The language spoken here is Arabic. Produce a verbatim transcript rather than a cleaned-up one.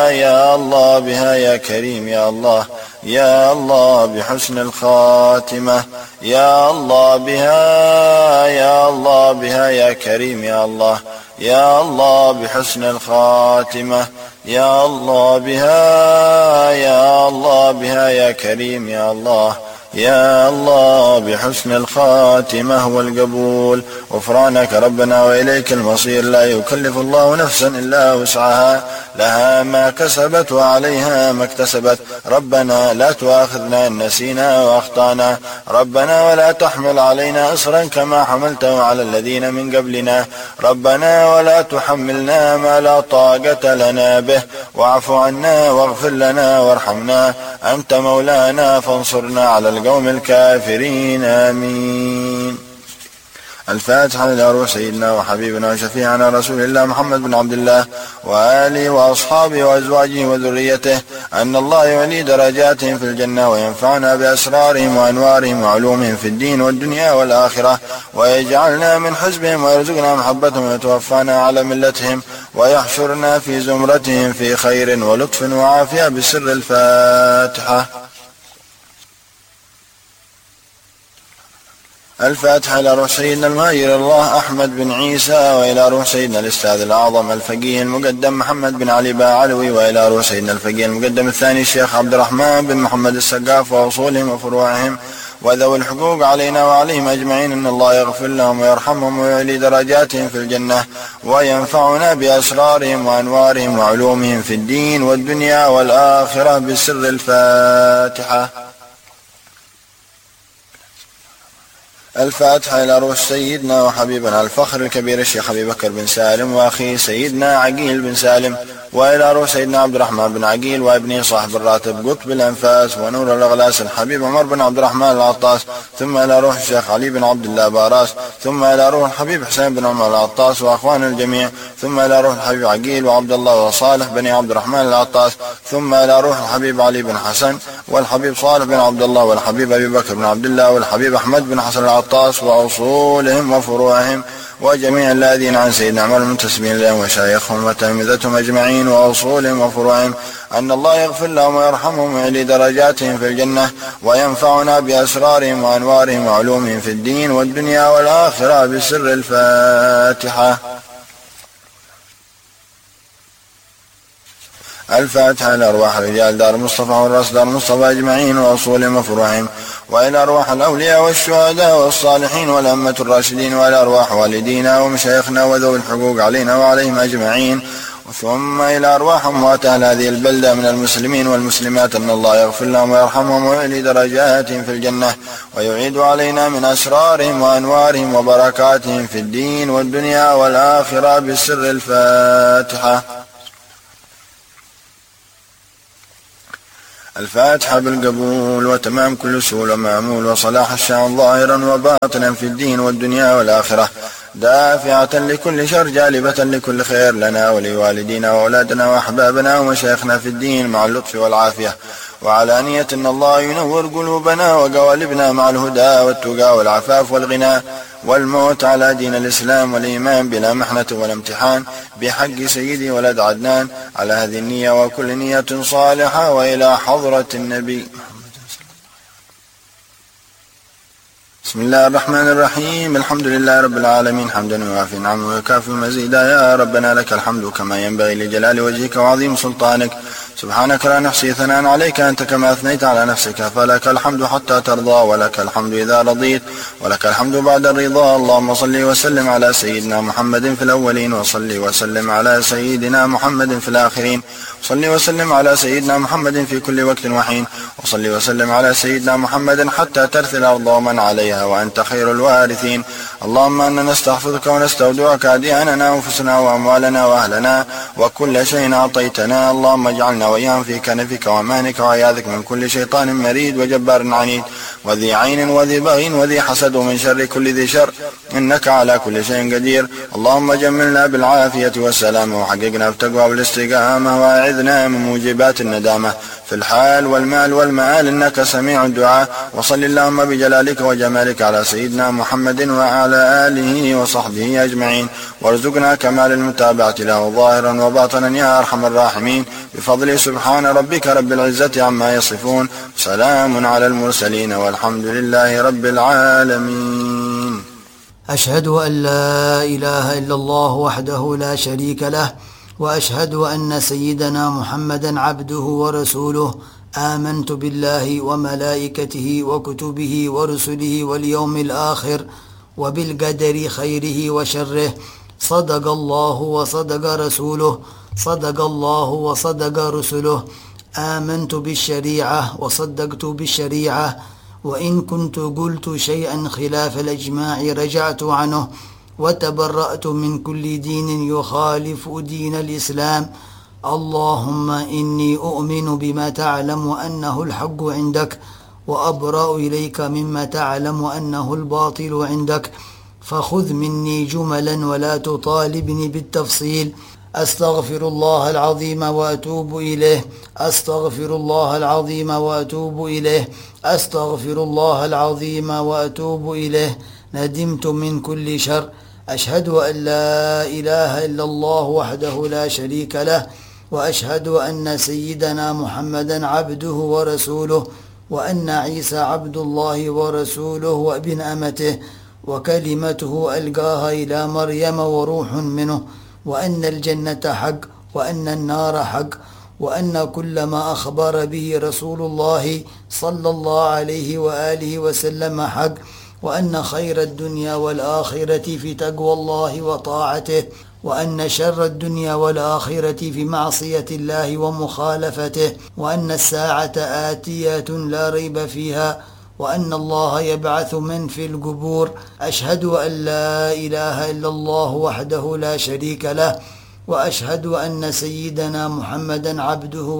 يا الله بها يا كريم يا الله، يا الله بحسن الخاتمة، يا الله بها، يا الله بها يا كريم يا الله، يا الله بحسن الخاتمة، يا الله بها، يا الله بها يا كريم يا الله، يا الله بحسن الخاتمة والقبول. غفرانك ربنا وإليك المصير، لا يكلف الله نفسا إلا وسعها، لها ما كسبت وعليها ما اكتسبت. ربنا لا تؤاخذنا إن نسينا وأخطأنا، ربنا ولا تحمل علينا إصرا كما حملته على الذين من قبلنا، ربنا ولا تحملنا ما لا طاقة لنا به، واعف عنا واغفر لنا وارحمنا، أنت مولانا فانصرنا على القوم الكافرين، آمين. الفاتحة إلى روح سيدنا وحبيبنا وشفيعنا رسول الله محمد بن عبد الله وآله وأصحابه وأزواجه وذريته، أن الله يعلي درجاتهم في الجنة وينفعنا بأسرارهم وأنوارهم وعلومهم في الدين والدنيا والآخرة، ويجعلنا من حزبهم ويرزقنا محبتهم ويتوفانا على ملتهم ويحشرنا في زمرتهم في خير ولطف وعافية بسر الفاتحة. الفاتحة إلى روح سيدنا المهير الله أحمد بن عيسى، وإلى روح سيدنا الأستاذ الأعظم الفقيه المقدم محمد بن علي باعلوي، وإلى روح سيدنا الفقيه المقدم الثاني الشيخ عبد الرحمن بن محمد السقاف وأصولهم وفروعهم وذوي الحقوق علينا وعليهم أجمعين، أن الله يغفر لهم ويرحمهم ويعلي درجاتهم في الجنة وينفعنا بأسرارهم وأنوارهم وعلومهم في الدين والدنيا والآخرة بسر الفاتحة. الفاتحة إلى روح سيدنا وحبيبنا الفخر الكبير الشيخ أبي بكر بن سالم وأخيه سيدنا عقيل بن سالم، وإلى روح سيدنا عبد الرحمن بن عقيل وابنه صاحب الراتب قطب الأنفاس ونور الأغلاس الحبيب عمر بن عبد الرحمن العطاس، ثم إلى روح الشيخ علي بن عبد الله باراس، ثم إلى روح الحبيب حسين بن عمر العطاس وأخوان الجميع، ثم إلى روح الحبيب عقيل وعبد الله وصالح بن عبد الرحمن العطاس، ثم إلى روح الحبيب علي بن حسن والحبيب صالح بن عبد الله والحبيب أبي بكر بن عبد الله والحبيب أحمد بن حسن العطاس وأصولهم وفروعهم وجميع الذين عن سيدنا عمر المنتسبين لهم وشايخهم وتلامذتهم أجمعين وأصولهم وفروعهم، أن الله يغفر لهم ويرحمهم ويعلي درجاتهم في الجنة وينفعنا بأسرارهم وأنوارهم وعلومهم في الدين والدنيا والآخرة بسر الفاتحة. الفاتحة إلى أرواح رجال دار مصطفى والرأس دار مصطفى أجمعين وأصولهم وفروعهم، وإلى أرواح الأولياء والشهداء والصالحين والأئمة الراشدين، وإلى أرواح والدينا ومشايخنا وذوي الحقوق علينا وعليهم أجمعين، ثم إلى أرواح أموات أهل هذه البلدة من المسلمين والمسلمات، أن الله يغفر لهم ويرحمهم ويعلي درجاتهم في الجنة ويعيد علينا من أسرارهم وأنوارهم وبركاتهم في الدين والدنيا والآخرة بسر الفاتحة. الفاتحة بالقبول وتمام كل سهول ومعمول وصلاح الشأن ظاهرا وباطنا في الدين والدنيا والآخرة، دافعة لكل شر جالبة لكل خير لنا ولوالدينا وأولادنا وأحبابنا ومشايخنا في الدين مع اللطف والعافية وعلانية، أن الله ينور قلوبنا وقوالبنا مع الهدى والتقى والعفاف والغنى والموت على دين الإسلام والإيمان بلا محنة ولا امتحان، بحق سيدي ولد عدنان، على هذه النية وكل نية صالحة، وإلى حضرة النبي. بسم الله الرحمن الرحيم، الحمد لله رب العالمين، حمدا يوافي نعمه ويكافئ مزيدا، يا ربنا لك الحمد كما ينبغي لجلال وجهك وعظيم سلطانك، سبحانك لا نحصي ثناء عليك أنت كما أثنيت على نفسك، فلك الحمد حتى ترضى، ولك الحمد إذا رضيت، ولك الحمد بعد الرضا. اللهم صل وسلم على سيدنا محمد في الأولين، وصل وسلم على سيدنا محمد في الآخرين، صل وسلم على سيدنا محمد في كل وقت وحين، وصل وسلم على سيدنا محمد حتى ترث الأرض ومن عليها وأنت خير الوارثين. اللهم أننا نستحفظك ونستودعك أدياننا وأنفسنا وأموالنا وأهلنا وكل شيء أعطيتنا، اللهم اجعلنا وإياهم في كنفك وأمانك وعياذك من كل شيطان مريد وجبار عنيد وذي عين وذي بغي وذي حسد ومن شر كل ذي شر إنك على كل شيء قدير. اللهم جملنا بالعافية والسلام وحققنا بالتقوى والاستقامة وأعذنا من موجبات الندامة في الحال والمال والمآل إنك سميع الدعاء. وصل اللهم بجلالك وجمالك على سيدنا محمد وعلى آله وصحبه أجمعين وارزقنا كمال المتابعة له ظاهرا وباطنا يا أرحم الراحمين بفضل سبحان ربك رب العزة عما يصفون سلام على المرسلين والحمد لله رب العالمين. أشهد أن لا إله إلا الله وحده لا شريك له وأشهد أن سيدنا محمدا عبده ورسوله. آمنت بالله وملائكته وكتبه ورسله واليوم الآخر وبالقدر خيره وشره. صدق الله وصدق رسوله صدق الله وصدق رسله. آمنت بالشريعة وصدقت بالشريعة وإن كنت قلت شيئا خلاف الإجماع رجعت عنه وتبرأت من كل دين يخالف دين الإسلام. اللهم إني أؤمن بما تعلم أنه الحق عندك وأبرأ إليك مما تعلم أنه الباطل عندك فخذ مني جملا ولا تطالبني بالتفصيل. أستغفر الله العظيم وأتوب إليه أستغفر الله العظيم وأتوب إليه أستغفر الله العظيم وأتوب إليه. ندمت من كل شر. أشهد أن لا إله إلا الله وحده لا شريك له وأشهد أن سيدنا محمدا عبده ورسوله وأن عيسى عبد الله ورسوله وابن أمته وكلمته ألقاها إلى مريم وروح منه وأن الجنة حق وأن النار حق وأن كل ما أخبر به رسول الله صلى الله عليه وآله وسلم حق وأن خير الدنيا والآخرة في تقوى الله وطاعته وأن شر الدنيا والآخرة في معصية الله ومخالفته وأن الساعة آتية لا ريب فيها وأن الله يبعث من في القبور. أشهد أن لا إله إلا الله وحده لا شريك له وأشهد أن سيدنا محمدا عبده